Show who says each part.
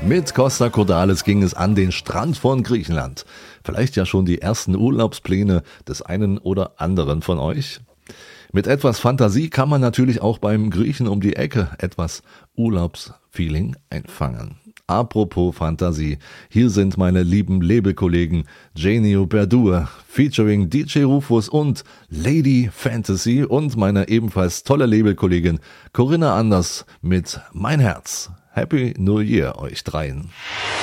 Speaker 1: Mit Costa Cordalis ging es an den Strand von Griechenland. Vielleicht ja schon die ersten Urlaubspläne des einen oder anderen von euch. Mit etwas Fantasie kann man natürlich auch beim Griechen um die Ecke etwas Urlaubsfeeling einfangen. Apropos Fantasie, hier sind meine lieben Labelkollegen Genio Berdur featuring DJ Rufus und Lady Fantasy und meine ebenfalls tolle Labelkollegin Corinna Anders mit Mein Herz. Happy New Year euch dreien.